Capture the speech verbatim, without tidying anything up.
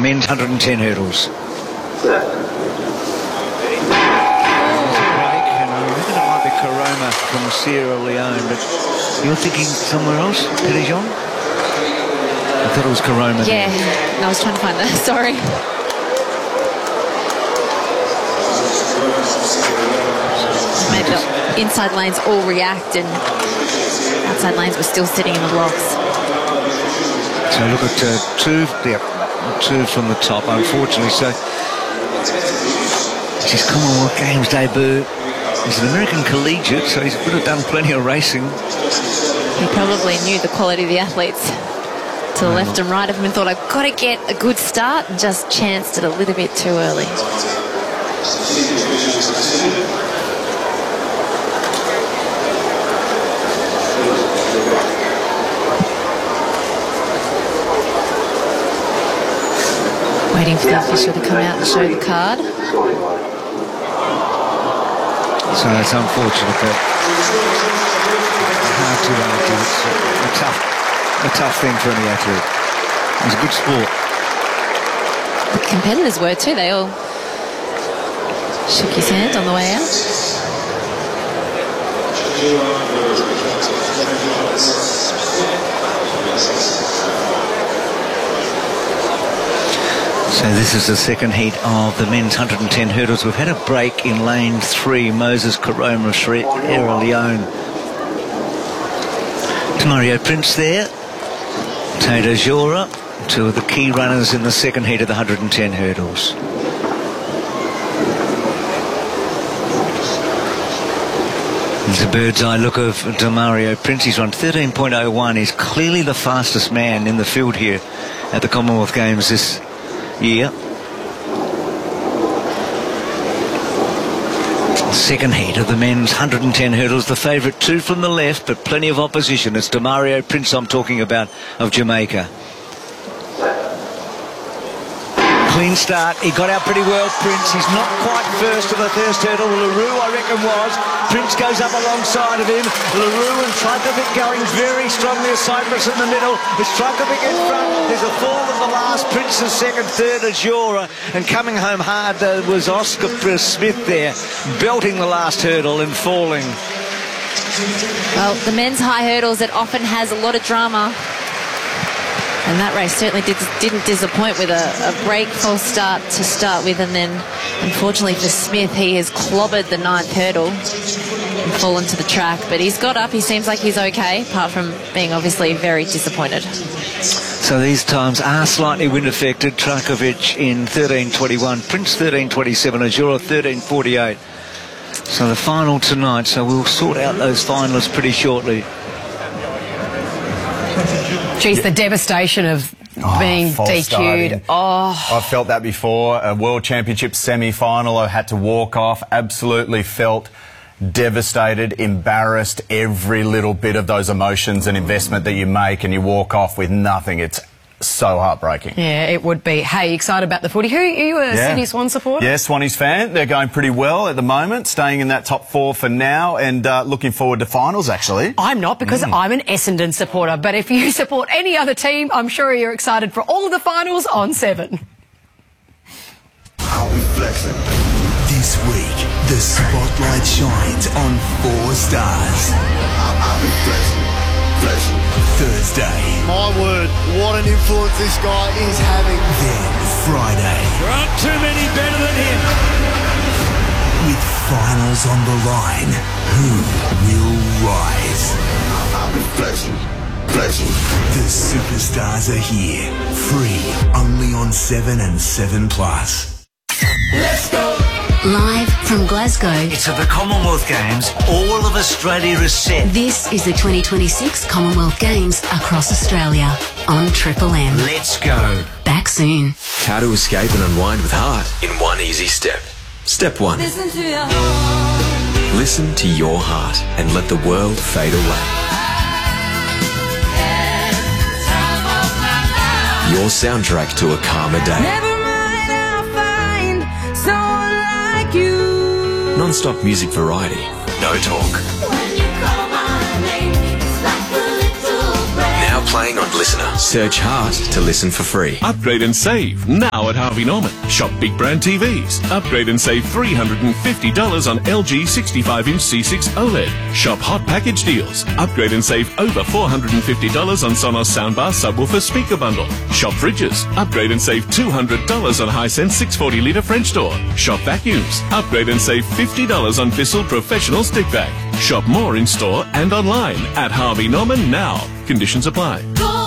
men's one hundred and ten hurdles. Karoma from Sierra Leone, but you're thinking somewhere else, Petitjean? I thought it was Karoma. Yeah, no, I was trying to find that, sorry. Maybe the inside lanes all react and outside lanes were still sitting in the blocks. So look at uh, two, yeah, two from the top, unfortunately. So it's his Commonwealth Games debut. He's an American collegiate, so he would have done plenty of racing. He probably knew the quality of the athletes to the left and right of him and thought, I've got to get a good start, and just chanced it a little bit too early. Waiting for the official to come out and show the card. So it's unfortunate, but hard to argue. It's a, a tough, a tough thing for any athlete. It's a good sport. The competitors were too. They all shook his hand on the way out. So this is the second heat of the men's one hundred and ten hurdles. We've had a break in lane three. Moses Karoma of Sierra Leone. Mario Prince there. Tato Jora, two of the key runners in the second heat of the one hundred and ten hurdles. There's a bird's eye look of Demario Prince. He's run thirteen point oh one. He's clearly the fastest man in the field here at the Commonwealth Games this year. Second heat of the men's one hundred and ten hurdles. The favourite two from the left, but plenty of opposition. It's Demario Prince I'm talking about of Jamaica. Clean start. He got out pretty well, Prince. He's not quite first to the first hurdle. LaRue, I reckon, was. Prince goes up alongside of him. LaRue and Trajkovic going very strongly. Cyprus in the middle. It's Trajkovic in front. There's a fall of the last. Prince is second, third is Jora. And coming home hard uh, was Oscar Smith there, belting the last hurdle and falling. Well, the men's high hurdles, it often has a lot of drama. And that race certainly did, didn't disappoint with a, a break false start to start with, and then unfortunately for Smith, he has clobbered the ninth hurdle and fallen to the track. But he's got up, he seems like he's okay, apart from being obviously very disappointed. So these times are slightly wind affected. Trajkovic in thirteen twenty-one, Prince thirteen twenty-seven, Ajura thirteen forty-eight. So the final tonight, so we'll sort out those finalists pretty shortly. Geez, the devastation of oh, being D Q'd. Starting. Oh. I've felt that before. A World Championship semi-final, I had to walk off. Absolutely felt devastated, embarrassed. Every little bit of those emotions and investment that you make, and you walk off with nothing. It's so heartbreaking. Yeah, it would be. Hey, excited about the footy? Who are you, a yeah. Sydney Swans supporter? Yeah, Swannies fan. They're going pretty well at the moment, staying in that top four for now, and uh, looking forward to finals, actually. I'm not, because mm. I'm an Essendon supporter. But if you support any other team, I'm sure you're excited for all of the finals on Seven. I'll be flexing. This week, the spotlight shines on four stars. I'll be flexing. Flexing. Thursday. My word, what an influence this guy is having. Then Friday. There aren't too many better than him. With finals on the line, who will rise? I'll be flexing, flexing. The superstars are here, free only on Seven and Seven Plus. Let's go. Live from Glasgow. It's at the Commonwealth Games. All of Australia is set. This is the twenty twenty-six Commonwealth Games across Australia on Triple M. Let's go. Back soon. How to escape and unwind with heart in one easy step. Step one. Listen to your heart. Listen to your heart and let the world fade away. Your soundtrack to a calmer day. Never mind, I'll find someone like you. Non-stop music variety. No talk. When you call my name, it's like a little breath. Now now playing on Listener. Search Heart to listen for free. Upgrade and save now at Harvey Norman. Shop big brand T Vs. Upgrade and save three hundred fifty dollars on L G sixty-five inch C six OLED. Shop hot package deals. Upgrade and save over four hundred fifty dollars on Sonos soundbar subwoofer speaker bundle. Shop fridges. Upgrade and save two hundred dollars on Hisense six hundred forty litre French door. Shop vacuums. Upgrade and save fifty dollars on Bissell Professional Stick Vac. Shop more in store and online at Harvey Norman now. Conditions apply.